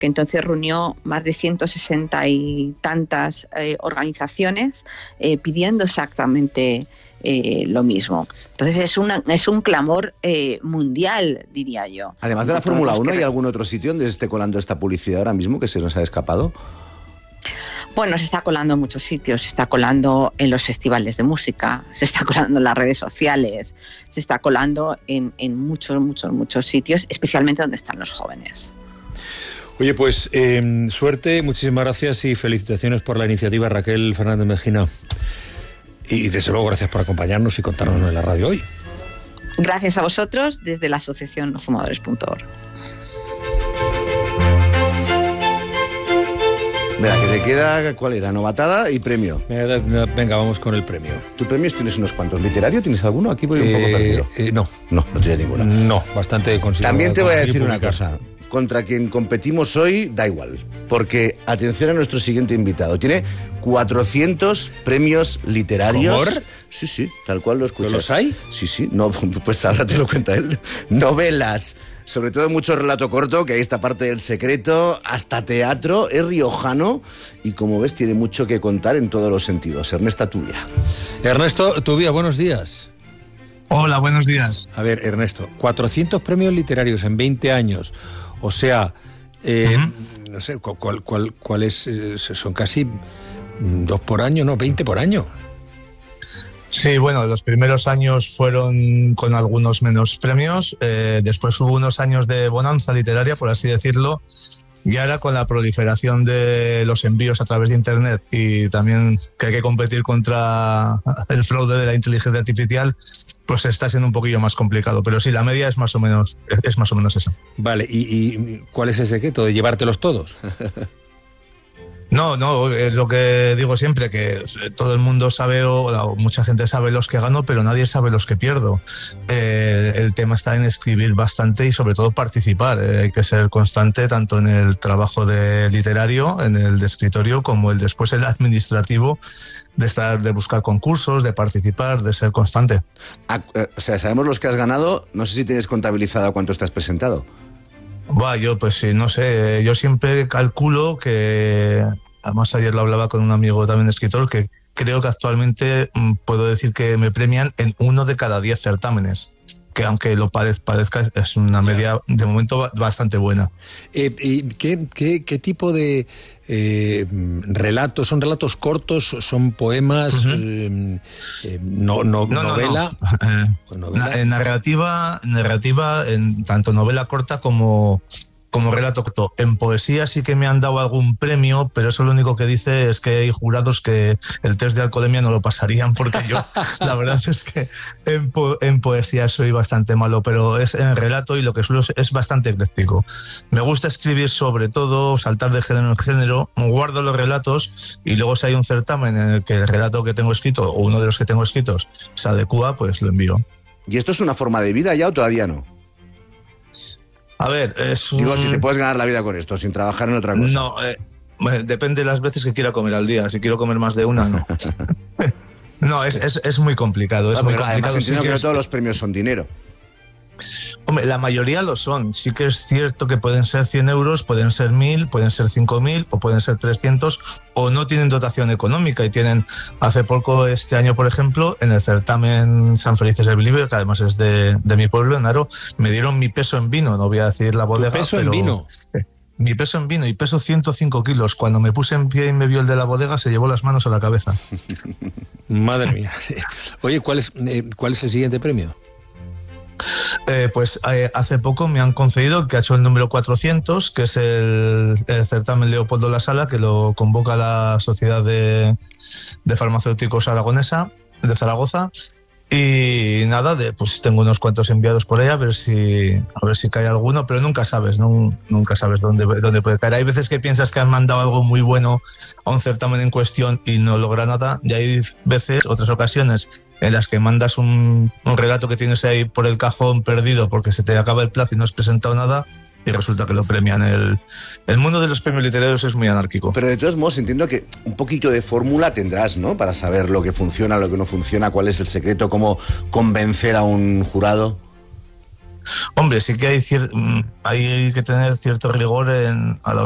que entonces reunió más de 160 y tantas organizaciones pidiendo exactamente lo mismo. Entonces es un clamor mundial, diría yo. Además de la Fórmula 1, ¿hay algún otro sitio donde se esté colando esta publicidad ahora mismo que se nos ha escapado? Bueno, se está colando en muchos sitios, se está colando en los festivales de música, se está colando en las redes sociales, se está colando en muchos sitios, especialmente donde están los jóvenes. Oye, pues suerte, muchísimas gracias y felicitaciones por la iniciativa, Raquel Fernández Mejina. Y desde luego gracias por acompañarnos y contarnos en la radio hoy. Gracias a vosotros desde la asociación nofumadores.org. Mira, que te queda, ¿cuál era? Novatada y premio. Venga, vamos con el premio. ¿Tu premios tienes unos cuantos? ¿Literario tienes alguno? Aquí voy un poco perdido. No tienes ninguno. No, bastante considerado. También te voy a decir una cosa. Contra quien competimos hoy, da igual. Porque, atención a nuestro siguiente invitado. Tiene 400 premios literarios. ¿Cómo? Sí, tal cual lo escuchas. ¿Los hay? Sí. No, pues ahora te lo cuenta él. Novelas, sobre todo mucho relato corto, que ahí está parte del secreto, hasta teatro, es riojano y como ves tiene mucho que contar en todos los sentidos. Ernesto Tubia. Ernesto Tubia, buenos días. Hola, buenos días. A ver, Ernesto, 400 premios literarios en 20 años, o sea, no sé, ¿cuál es? Son casi 2 por año, ¿no? 20 por año. Sí, bueno, los primeros años fueron con algunos menos premios, después hubo unos años de bonanza literaria, por así decirlo, y ahora con la proliferación de los envíos a través de Internet y también que hay que competir contra el fraude de la inteligencia artificial, pues está siendo un poquillo más complicado, pero sí, la media es más o menos esa. Vale, ¿y cuál es el secreto de llevártelos todos? No, es lo que digo siempre, que todo el mundo sabe, o mucha gente sabe los que gano, pero nadie sabe los que pierdo. El tema está en escribir bastante y sobre todo participar. Hay que ser constante tanto en el trabajo de literario, en el de escritorio, como después el administrativo, de buscar concursos, de participar, de ser constante. O sea, sabemos los que has ganado, no sé si tienes contabilizado cuántos te has presentado. Yo pues sí, no sé, yo siempre calculo que, además ayer lo hablaba con un amigo también escritor, que creo que actualmente puedo decir que me premian en 1 de cada 10 certámenes, que aunque lo parezca es una media de momento bastante buena. ¿Y qué tipo de relatos? ¿Son relatos cortos? ¿Son poemas? ¿Novela? Narrativa, en tanto novela corta como relato corto. En poesía sí que me han dado algún premio, pero eso lo único que dice es que hay jurados que el test de alcoholemia no lo pasarían, porque yo la verdad es que en poesía soy bastante malo, pero es en relato y lo que suelo es bastante ecléctico. Me gusta escribir sobre todo, saltar de género en género, guardo los relatos y luego si hay un certamen en el que el relato que tengo escrito o uno de los que tengo escritos se adecúa, pues lo envío. ¿Y esto es una forma de vida ya o todavía no? A ver, Digo, si te puedes ganar la vida con esto, sin trabajar en otra cosa. No, depende de las veces que quiera comer al día. Si quiero comer más de una, no. No, es muy complicado. Es muy complicado. Además, entiendo que no todos los premios son dinero. Hombre, la mayoría lo son. Sí que es cierto que pueden ser 100 euros, pueden ser 1.000, pueden ser 5.000 o pueden ser 300 o no tienen dotación económica y tienen, hace poco este año por ejemplo, en el certamen San Felices del Bilibre, que además es de mi pueblo, en Aro, me dieron mi peso en vino, no voy a decir la bodega. ¿Tu peso en vino? Mi peso en vino y peso 105 kilos. Cuando me puse en pie y me vio el de la bodega, se llevó las manos a la cabeza. Madre mía. Oye, ¿cuál es el siguiente premio? Hace poco me han concedido, que ha hecho el número 400, que es el certamen Leopoldo La Sala, que lo convoca la Sociedad de Farmacéuticos Aragonesa de Zaragoza. Y nada, pues tengo unos cuantos enviados por ahí a ver si cae alguno, pero nunca sabes, nunca sabes dónde puede caer. Hay veces que piensas que han mandado algo muy bueno a un certamen en cuestión y no logra nada, y hay veces, otras ocasiones, en las que mandas un relato que tienes ahí por el cajón perdido porque se te acaba el plazo y no has presentado nada, y resulta que lo premian. El mundo de los premios literarios es muy anárquico. Pero de todos modos entiendo que un poquito de fórmula tendrás, ¿no? Para saber lo que funciona, lo que no funciona, cuál es el secreto, cómo convencer a un jurado. Hombre, sí que hay que tener cierto rigor a la